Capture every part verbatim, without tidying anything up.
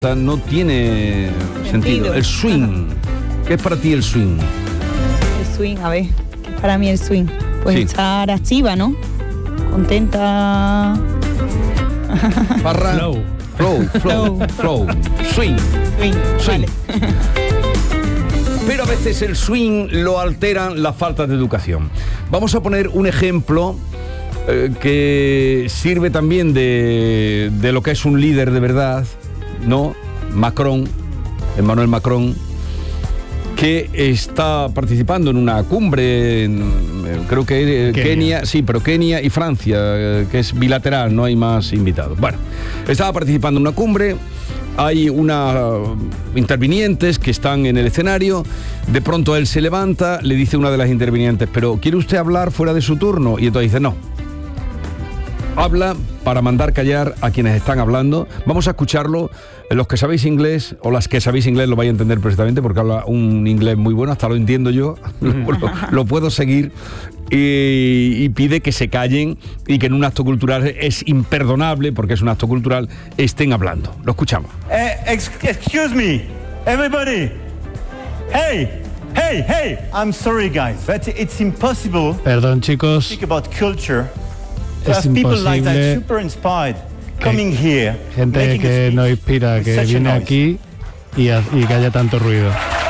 No tiene sentido. Sentido. El swing. ¿Qué es para ti el swing? El swing, a ver, ¿qué es para mí el swing? Pues Sí. estar activa, ¿no? Contenta. Parra. Flow. Flow, flow, flow. Swing. Swing, Swing. vale. Pero a veces el swing lo alteran las faltas de educación. Vamos a poner un ejemplo eh, que sirve también de, de lo que es un líder de verdad, ¿no? Macron, Emmanuel Macron, que está participando en una cumbre, en, eh, creo que eh, Kenia. Kenia, sí, pero Kenia y Francia, eh, que es bilateral, no hay más invitados. Bueno, estaba participando en una cumbre, hay unas intervinientes que están en el escenario, de pronto él se levanta, le dice una de las intervinientes, pero ¿quiere usted hablar fuera de su turno? Y entonces dice, no. Habla para mandar callar a quienes están hablando. Vamos a escucharlo. Los que sabéis inglés, o las que sabéis inglés, lo vais a entender perfectamente porque habla un inglés muy bueno, hasta lo entiendo yo, lo, lo puedo seguir. Y, y pide que se callen y que en un acto cultural es imperdonable, porque es un acto cultural, estén hablando. Lo escuchamos. Eh, ex- excuse me, everybody. Hey, hey, hey. I'm sorry, guys, but it's impossible Perdón, to chicos, speak about culture. To Es have people like that, imposible super inspired, coming here, gente making a que speech nos inspira, with que such a viene noise. aquí y, ha- y que haya tanto ruido.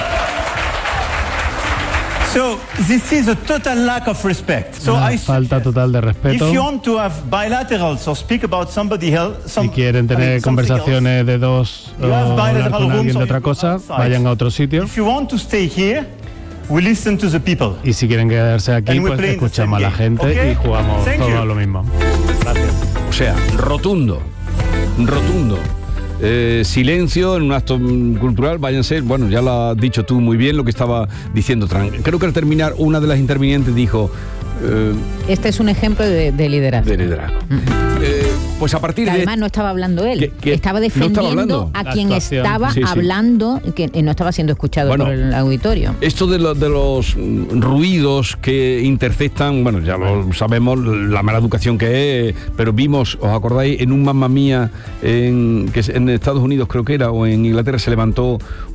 So this is a total lack of respect. So Una I falta suggest, total de if respeto. you want to have bilaterals or speak about somebody else, some, Si quieren I mean, tener something conversaciones de dos o You have hablar bilateral con alguien rooms de or otra you go cosa, outside. vayan a otro sitio. else, if you want to stay here, we listen to the people. Y si quieren quedarse aquí, And we pues play the escuchamos a same la game, gente okay? y jugamos Thank todos you. a lo mismo. O sea, rotundo, rotundo. Eh, silencio en un acto mm, cultural, váyanse, bueno, ya lo has dicho tú muy bien lo que estaba diciendo Tran. Creo que al terminar una de las intervinientes dijo eh, Este es un ejemplo de, de liderazgo. de liderazgo. Eh, pues a partir Que de... además no estaba hablando él, que- que estaba no estaba defendiendo hablando. a La quien actuación. estaba Sí, sí. hablando y que eh, no estaba siendo escuchado Bueno. por el auditorio. Esto de, lo- de los mm, ruidos que interceptan, bueno, ya lo sabemos, la mala educación que es, pero vimos, ¿os acordáis? En un Mamma Mía, en, que es en Estados Unidos creo que era, o en Inglaterra, se levantó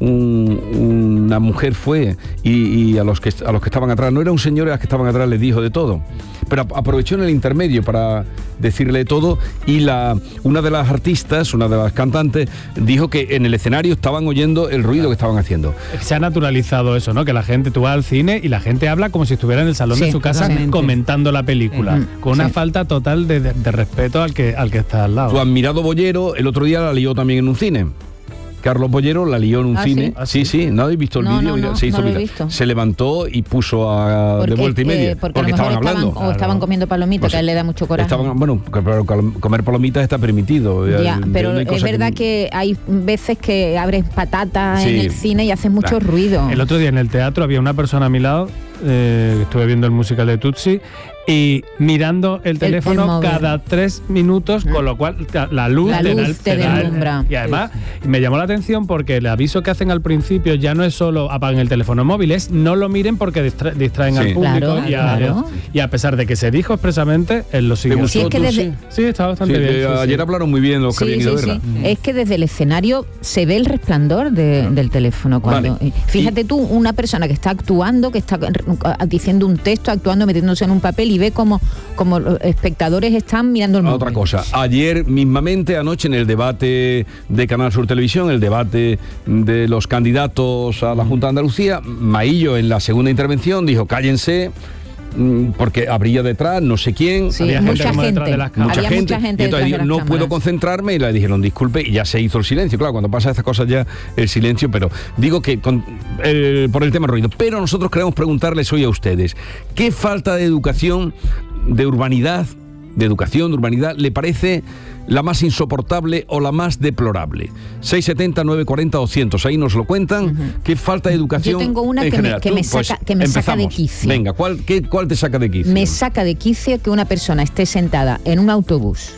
un- una mujer, fue, y, y a, los que, a los que estaban atrás, no era un señor, a los que estaban atrás les dijo de todo, pero ap- aprovechó en el intermedio para decirle todo, y la una de las artistas, una de las cantantes, dijo que en el escenario estaban oyendo el ruido que estaban haciendo. Se ha naturalizado eso, ¿no? Que la gente, tú vas al cine y la gente habla como si estuviera en el salón Sí, de su casa totalmente. comentando la película, Mm, con una sí. falta total de, de- de respeto al que, al que está al lado. Tu admirado Bollero el otro día la lió también en un cine. Carlos Bollero la lió en un ¿Ah, cine. sí? ¿Ah, sí, sí? sí, ¿no habéis visto el No, vídeo? no, Mira, no, se hizo no lo he viral. visto. Se levantó y puso a Porque, de vuelta y eh, media. porque, a lo mejor estaban hablando. o Claro. estaban comiendo palomitas, No que sé. a él le da mucho coraje. Estaban, bueno, pero comer palomitas está permitido. Ya, Eh, pero no hay es cosa verdad que hay veces que abres patatas Sí. en el cine y haces mucho Claro. ruido. El otro día en el teatro había una persona a mi lado, eh, estuve viendo el musical de Tutsi, y mirando el teléfono el móvil. cada tres minutos, Mm. con lo cual ta- la luz, La te luz da el- te da el- deslumbra. Y además me llamó la atención porque el aviso que hacen al principio ya no es solo apaguen el teléfono móvil, es no lo miren porque distra- distraen Sí. al público. Claro, y, a, claro. y a pesar de que se dijo expresamente, él lo sigue. gustó? Si es que tú, desde, sí. Sí, está Sí, bastante bien. eh, sí, sí. ayer hablaron muy bien los que Sí, habían ido sí, a verla. sí. Es que desde el escenario se ve el resplandor de- del teléfono. Cuando Vale. Fíjate tú, una persona que está actuando, que está diciendo un texto, actuando, metiéndose en un papel y ve como, como los espectadores están mirando el móvil. Otra cosa, ayer mismamente, anoche en el debate de Canal Sur Televisión, el debate de los candidatos a la Junta de Andalucía, Maillo en la segunda intervención dijo cállense mm, porque habría detrás no sé quién, Sí, Había gente mucha como detrás gente. de las cámaras. mucha Había gente, mucha gente y entonces detrás dijo, de las no puedo cámaras. concentrarme, y le dijeron disculpe y ya se hizo el silencio. Claro, cuando pasa estas cosas ya el silencio, pero digo que con, eh, por el tema ruido, pero nosotros queremos preguntarles hoy a ustedes, ¿qué falta de educación, de urbanidad, de educación, de urbanidad, le parece la más insoportable o la más deplorable? seiscientos setenta, novecientos cuarenta, doscientos, ahí nos lo cuentan. ¿Qué falta de educación? Yo tengo una en que me- general? que Tú, me pues, saca- que me saca de empezamos. quicio. Venga, ¿cuál, qué, ¿cuál te saca de quicio? Me saca de quicio que una persona esté sentada en un autobús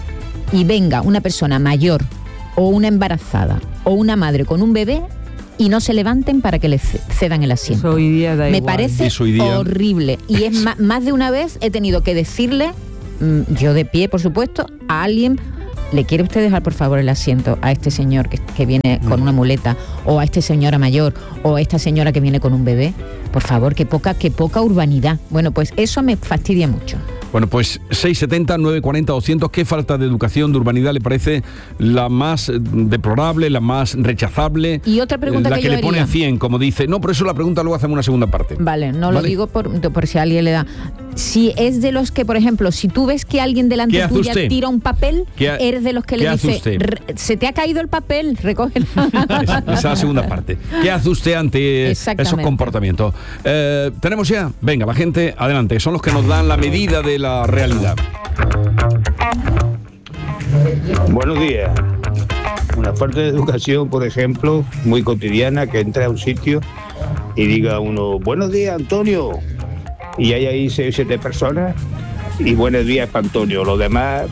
y venga una persona mayor o una embarazada o una madre con un bebé y no se levanten para que le ce- cedan el asiento. Eso hoy día da Me igual. parece Eso hoy día- horrible. Y es ma- más de una vez he tenido que decirle, mm, yo de pie, por supuesto, a alguien ¿le quiere usted dejar por favor el asiento a este señor que, que viene con una muleta, o a esta señora mayor, o a esta señora que viene con un bebé? Por favor, qué poca, qué poca urbanidad. Bueno, pues eso me fastidia mucho. Bueno, pues seiscientos setenta, novecientos cuarenta, doscientos, ¿qué falta de educación, de urbanidad le parece la más deplorable, la más rechazable? Y otra pregunta la que que yo le pone haría. a cien, como dice. No, por eso la pregunta luego hacemos una segunda parte. Vale, no ¿Vale? lo digo por, por si a alguien le da. Si es de los que, por ejemplo, si tú ves que alguien delante ¿Qué hace tuya usted? tira un papel, ¿Qué ha- eres de los que qué le hace dice, usted? "Re- se te ha caído el papel, recógelo". Esa es la segunda parte. ¿Qué hace usted ante esos Exactamente. comportamientos? Eh, ¿Tenemos ya? Venga, la gente, adelante. Son los que nos dan la medida de la realidad. Buenos días. Una falta de educación, por ejemplo, muy cotidiana, que entra a un sitio y diga uno, buenos días, Antonio. Y hay ahí seis o siete personas y buenos días para Antonio. Los demás,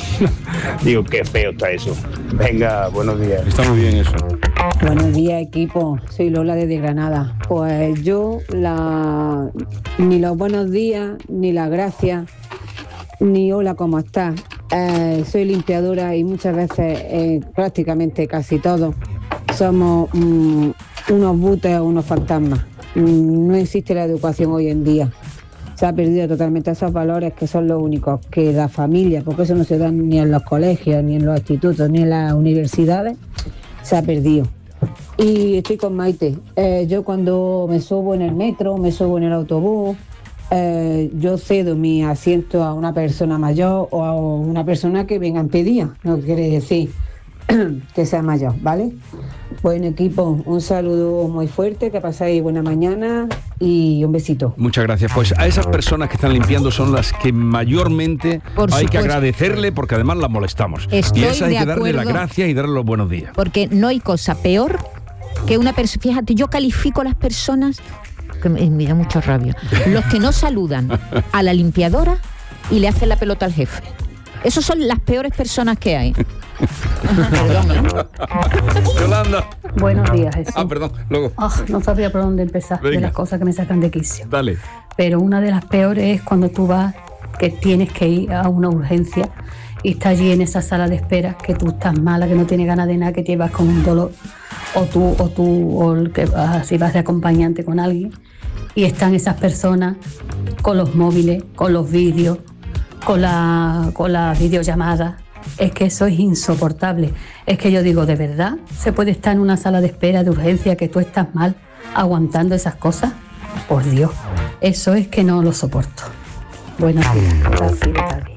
digo, qué feo está eso. Venga, buenos días. Está muy bien eso. Buenos días, equipo. Soy Lola desde Granada. Pues yo la ni los buenos días, ni las gracias, ni hola, ¿cómo estás? Eh, soy limpiadora y muchas veces, eh, prácticamente casi todos, somos mm, unos butes o unos fantasmas. Mm, no existe la educación hoy en día. Se ha perdido totalmente esos valores que son los únicos que la familia, porque eso no se da ni en los colegios, ni en los institutos, ni en las universidades, se ha perdido. Y estoy con Maite. Eh, yo cuando me subo en el metro, me subo en el autobús, eh, yo cedo mi asiento a una persona mayor o a una persona que venga en pedida. No quiere decir que sea mayor, ¿vale? Buen equipo, un saludo muy fuerte, que pasáis buena mañana y un besito. Muchas gracias. Pues a esas personas que están limpiando son las que mayormente Por hay que supuesto. agradecerle, porque además las molestamos. Estoy y a esa hay de que darle las acuerdo. gracias y darle los buenos días. Porque no hay cosa peor que una persona. Fíjate, yo califico a las personas que me, me da mucha rabia. Los que no saludan a la limpiadora y le hacen la pelota al jefe. Esos son las peores personas que hay. Perdón, ¿eh? Yolanda. Buenos días, Jesús. Ah, perdón, luego. Ah, no sabía por dónde empezar Venga. de las cosas que me sacan de quicio. Dale. Pero una de las peores es cuando tú vas, que tienes que ir a una urgencia y estás allí en esa sala de espera, que tú estás mala, que no tienes ganas de nada, que te vas con un dolor, o tú, o tú, o el que vas, si vas de acompañante con alguien, y están esas personas con los móviles, con los vídeos, con la, con las videollamadas. Es que eso es insoportable. Es que yo digo, ¿de verdad se puede estar en una sala de espera de urgencia que tú estás mal aguantando esas cosas? Por Dios, eso es que no lo soporto. Buenos días, gracias de tarde.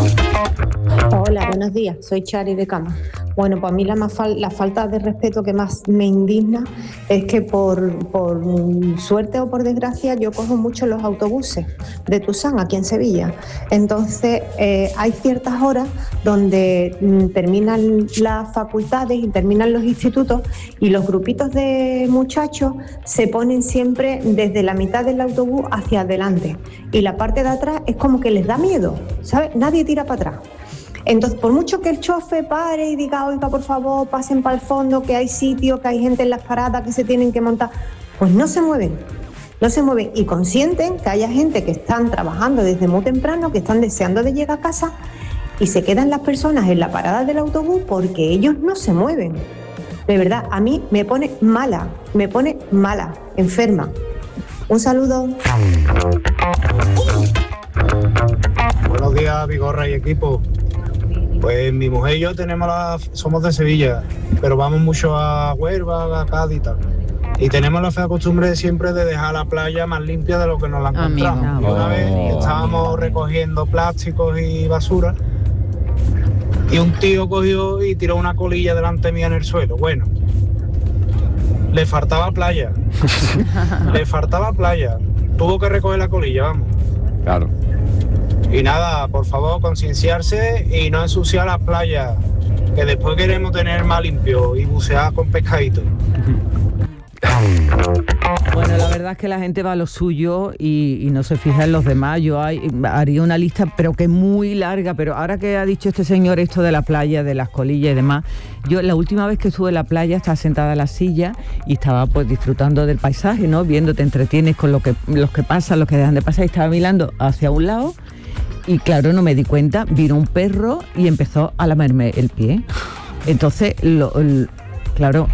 Hola, buenos días. Soy Chari de Cama. Bueno, pues a mí la, más fal- la falta de respeto que más me indigna es que por, por suerte o por desgracia yo cojo mucho los autobuses de Tusán, aquí en Sevilla. Entonces eh, hay ciertas horas donde mm, terminan las facultades y terminan los institutos y los grupitos de muchachos se ponen siempre desde la mitad del autobús hacia adelante. Y la parte de atrás es como que les da miedo, ¿sabes? Nadie tira para atrás. Entonces, por mucho que el chofer pare y diga, oiga, por favor, pasen para el fondo, que hay sitio, que hay gente en las paradas que se tienen que montar, pues no se mueven, no se mueven y consienten que haya gente que están trabajando desde muy temprano, que están deseando de llegar a casa y se quedan las personas en la parada del autobús porque ellos no se mueven. De verdad, a mí me pone mala, me pone mala, enferma. Un saludo. Buenos días, Vigorra y equipo. Pues mi mujer y yo tenemos la, somos de Sevilla, pero vamos mucho a Huelva, a Cádiz y tal. Y tenemos la fea costumbre de siempre de dejar la playa más limpia de lo que nos la encontramos. Amigo. Y una vez Oh, estábamos amigo. recogiendo plásticos y basura y un tío cogió y tiró una colilla delante mía en el suelo. Bueno, le faltaba playa, le faltaba playa. Tuvo que recoger la colilla, vamos. Claro. Y nada, por favor, concienciarse y no ensuciar las playas, que después queremos tener más limpio y bucear con pescaditos. Bueno, la verdad es que la gente va a lo suyo y, y no se fija en los demás. Yo hay, haría una lista, pero que muy larga. Pero ahora que ha dicho este señor esto de la playa, de las colillas y demás, yo la última vez que estuve en la playa estaba sentada en la silla y estaba pues disfrutando del paisaje, ¿no? Viendo, te entretienes con lo que, los que pasan, los que dejan de pasar, y estaba mirando hacia un lado y claro, no me di cuenta, vino un perro y empezó a lamerme el pie. Entonces, lo, el- claro,